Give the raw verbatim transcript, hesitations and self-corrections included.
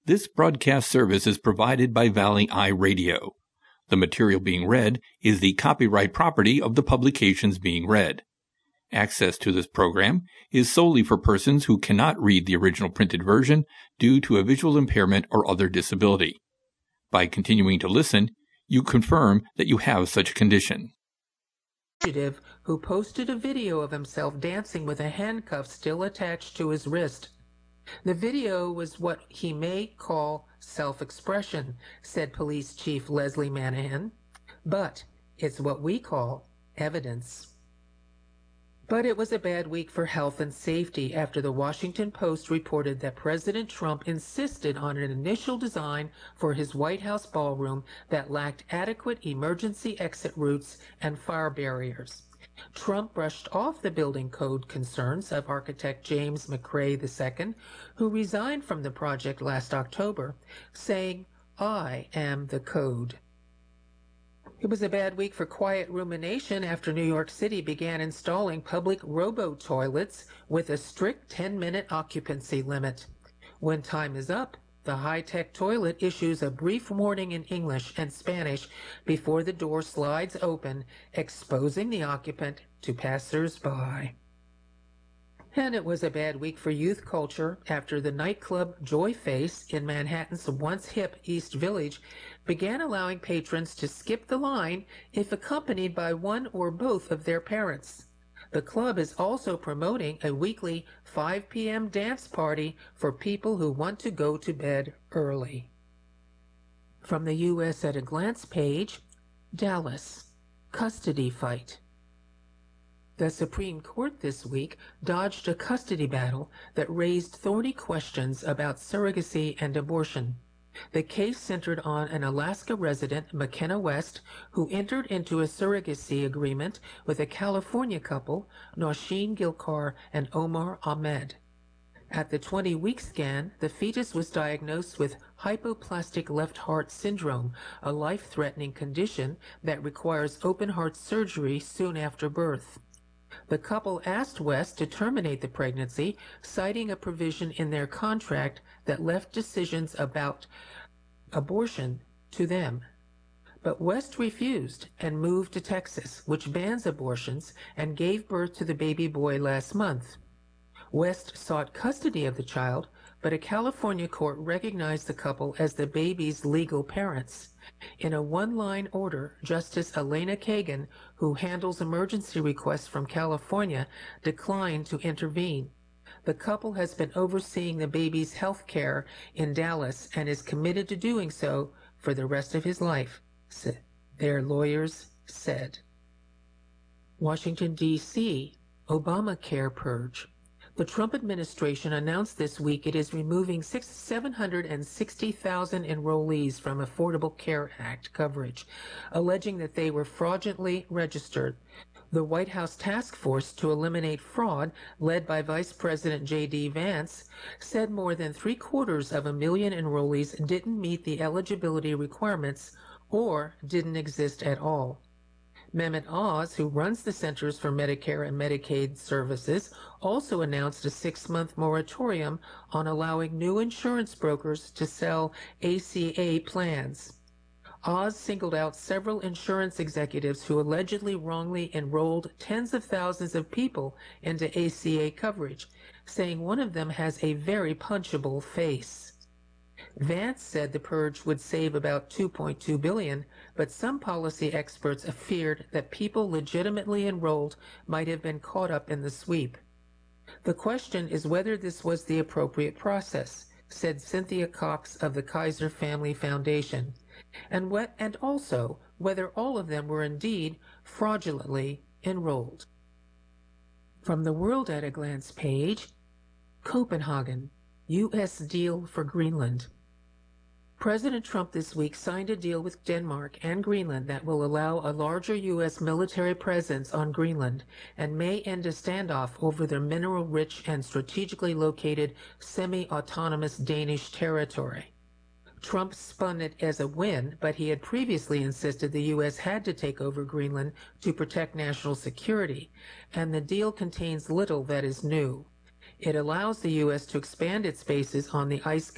This broadcast service is provided by Valley Eye Radio. The material being read is the copyright property of the publications being read. Access to this program is solely for persons who cannot read the original printed version due to a visual impairment or other disability. By continuing to listen, you confirm that you have such a condition. Who posted a video of himself dancing with a handcuff still attached to his wrist. The video was what he may call self-expression, said Police Chief Leslie Manahan, but it's what we call evidence. But it was a bad week for health and safety after the Washington Post reported that President Trump insisted on an initial design for his White House ballroom that lacked adequate emergency exit routes and fire barriers. Trump brushed off the building code concerns of architect James McRae the Second, who resigned from the project last October, saying, "I am the code." It was a bad week for quiet rumination after New York City began installing public robo-toilets with a strict ten-minute occupancy limit. When time is up, the high-tech toilet issues a brief warning in English and Spanish before the door slides open, exposing the occupant to passers-by. And it was a bad week for youth culture after the nightclub Joy Face in Manhattan's once hip East Village began allowing patrons to skip the line if accompanied by one or both of their parents. The club is also promoting a weekly five p.m. dance party for people who want to go to bed early. From the U S at a Glance page, Dallas, custody fight. The Supreme Court this week dodged a custody battle that raised thorny questions about surrogacy and abortion. The case centered on an Alaska resident, McKenna West, who entered into a surrogacy agreement with a California couple, Nausheen Gilkar and Omar Ahmed. At the twenty-week scan, the fetus was diagnosed with hypoplastic left heart syndrome, a life-threatening condition that requires open-heart surgery soon after birth. The couple asked West to terminate the pregnancy, citing a provision in their contract that left decisions about abortion to them. But West refused and moved to Texas, which bans abortions, and gave birth to the baby boy last month. West sought custody of the child, but a California court recognized the couple as the baby's legal parents. In a one-line order, Justice Elena Kagan, who handles emergency requests from California, declined to intervene. The couple has been overseeing the baby's health care in Dallas and is committed to doing so for the rest of his life, their lawyers said. Washington, D C, Obamacare purge. The Trump administration announced this week it is removing seven hundred sixty thousand enrollees from Affordable Care Act coverage, alleging that they were fraudulently registered. The White House task force to eliminate fraud, led by Vice President J D Vance, said more than three-quarters of a million enrollees didn't meet the eligibility requirements or didn't exist at all. Mehmet Oz, who runs the Centers for Medicare and Medicaid Services, also announced a six-month moratorium on allowing new insurance brokers to sell A C A plans. Oz singled out several insurance executives who allegedly wrongly enrolled tens of thousands of people into A C A coverage, saying one of them has a very punchable face. Vance said the purge would save about two point two billion dollars, but some policy experts feared that people legitimately enrolled might have been caught up in the sweep. The question is whether this was the appropriate process, said Cynthia Cox of the Kaiser Family Foundation, and what, and also whether all of them were indeed fraudulently enrolled. From the World at a Glance page, Copenhagen, U S deal for Greenland. President Trump this week signed a deal with Denmark and Greenland that will allow a larger U S military presence on Greenland and may end a standoff over their mineral-rich and strategically located semi-autonomous Danish territory. Trump spun it as a win, but he had previously insisted the U S had to take over Greenland to protect national security, and the deal contains little that is new. It allows the U S to expand its bases on the ice